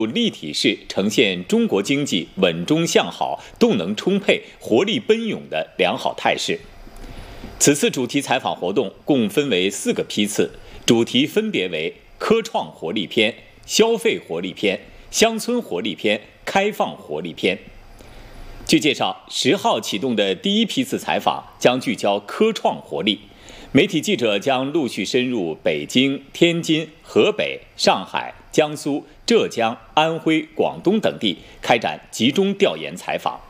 立体式呈现中国经济稳中向好、动能充沛、活力奔涌的良好态势。此次主题采访活动共分为4个批次，主题分别为科创活力篇、消费活力篇、乡村活力篇、开放活力篇。据介绍，10号启动的第1批次采访将聚焦科创活力，媒体记者将陆续深入北京、天津、河北、上海、江苏、浙江、安徽、广东等地，开展集中调研采访。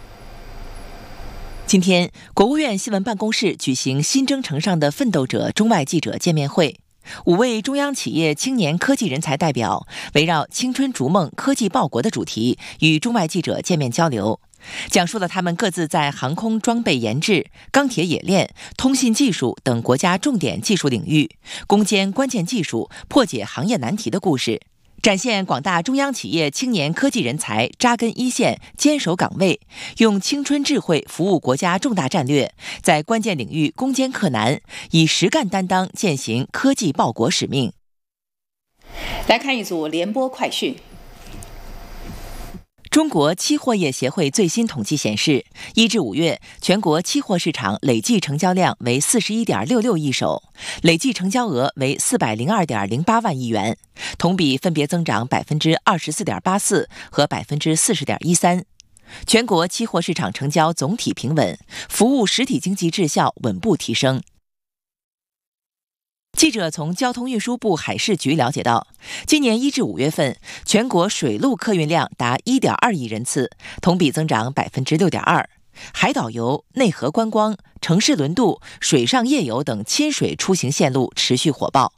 今天，国务院新闻办公室举行新征程上的奋斗者中外记者见面会，5位中央企业青年科技人才代表围绕青春逐梦、科技报国的主题，与中外记者见面交流，讲述了他们各自在航空装备研制、钢铁冶炼、通信技术等国家重点技术领域攻坚关键技术、破解行业难题的故事，展现广大中央企业青年科技人才扎根一线、坚守岗位，用青春智慧服务国家重大战略，在关键领域攻坚克难，以实干担当践行科技报国使命。 来看一组联播快讯。 中国期货业协会最新统计显示，1至5月，全国期货市场累计成交量为 41.66 亿手，累计成交额为 402.08 万亿元，同比分别增长 24.84% 和 40.13%。全国期货市场成交总体平稳，服务实体经济质效稳步提升。记者从交通运输部海事局了解到，今年1至5月份，全国水陆客运量达 1.2 亿人次，同比增长 6.2%。海岛游、内河观光、城市轮渡、水上夜游等亲水出行线路持续火爆。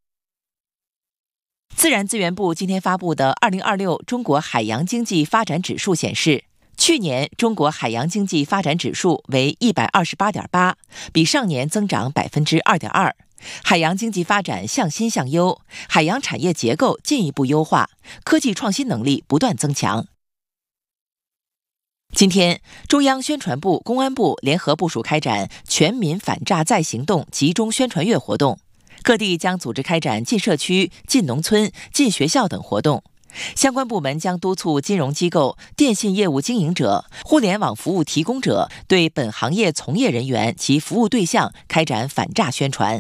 自然资源部今天发布的2026中国海洋经济发展指数显示，去年中国海洋经济发展指数为 128.8， 比上年增长 2.2%。海洋经济发展向新向优，海洋产业结构进一步优化，科技创新能力不断增强。今天，中央宣传部、公安部联合部署开展全民反诈再行动集中宣传月活动，各地将组织开展进社区、进农村、进学校等活动。相关部门将督促金融机构、电信业务经营者、互联网服务提供者对本行业从业人员及服务对象开展反诈宣传。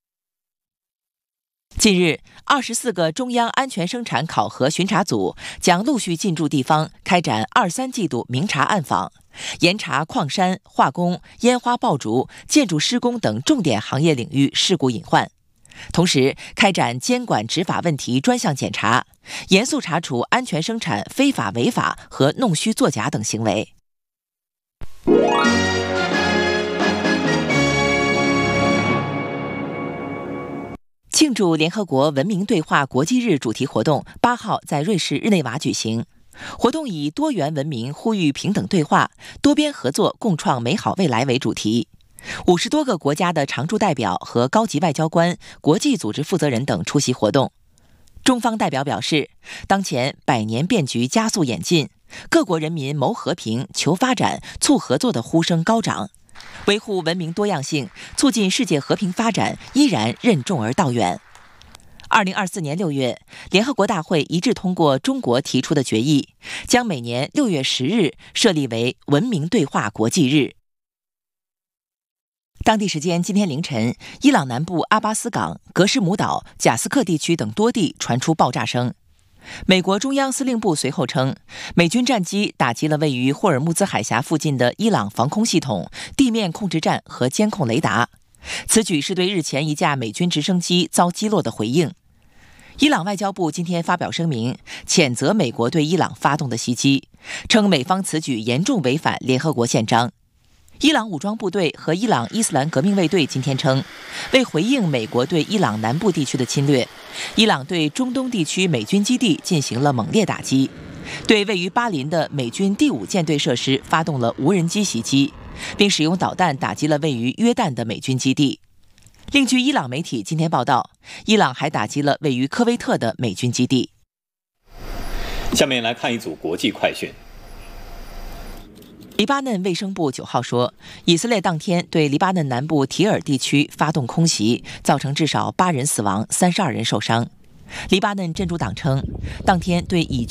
近日，24个中央安全生产考核巡查组将陆续进驻地方，开展2、3季度明察暗访，严查矿山、化工、烟花爆竹、建筑施工等重点行业领域事故隐患。同时，开展监管执法问题专项检查，严肃查处安全生产非法违法和弄虚作假等行为。庆祝联合国文明对话国际日主题活动8号在瑞士日内瓦举行。活动以多元文明呼吁平等对话、多边合作共创美好未来为主题。50多个国家的常驻代表和高级外交官、国际组织负责人等出席活动。中方代表表示，当前百年变局加速演进，各国人民谋和平、求发展、促合作的呼声高涨。维护文明多样性，促进世界和平发展依然任重而道远。2024年6月，联合国大会一致通过中国提出的决议，将每年6月10日设立为文明对话国际日。当地时间今天凌晨，伊朗南部阿巴斯港、格什姆岛、贾斯克地区等多地传出爆炸声。美国中央司令部随后称，美军战机打击了位于霍尔木兹海峡附近的伊朗防空系统、地面控制站和监控雷达。此举是对日前一架美军直升机遭击落的回应。伊朗外交部今天发表声明，谴责美国对伊朗发动的袭击，称美方此举严重违反联合国宪章。伊朗武装部队和伊朗伊斯兰革命卫队今天称，为回应美国对伊朗南部地区的侵略，伊朗对中东地区美军基地进行了猛烈打击，对位于巴林的美军第5舰队设施发动了无人机袭击，并使用导弹打击了位于约旦的美军基地。另据伊朗媒体今天报道，伊朗还打击了位于科威特的美军基地。 下面来看一组国际快讯。 黎巴嫩卫生部9号说，以色列当天对黎巴嫩南部提尔地区发动空袭，造成至少8人死亡，32人受伤。 黎巴嫩真主党称，当天对以